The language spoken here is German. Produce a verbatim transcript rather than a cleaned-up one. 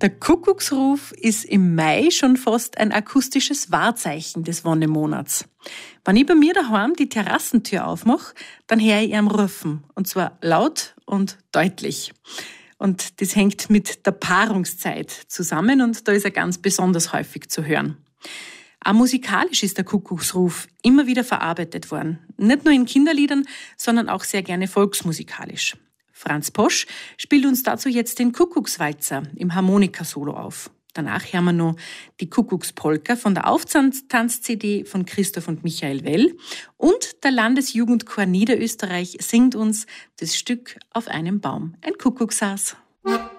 Der Kuckucksruf ist im Mai schon fast ein akustisches Wahrzeichen des Wonnemonats. Wenn ich bei mir daheim die Terrassentür aufmache, dann höre ich ihn rufen. Und zwar laut und deutlich. Und das hängt mit der Paarungszeit zusammen und da ist er ganz besonders häufig zu hören. Auch musikalisch ist der Kuckucksruf immer wieder verarbeitet worden. Nicht nur in Kinderliedern, sondern auch sehr gerne volksmusikalisch. Franz Posch spielt uns dazu jetzt den Kuckuckswalzer im Harmonika-Solo auf. Danach hören wir noch die Kuckuckspolka von der Auftanz-C D von Christoph und Michael Well. Und der Landesjugendchor Niederösterreich singt uns das Stück Auf einem Baum ein Kuckuck saß.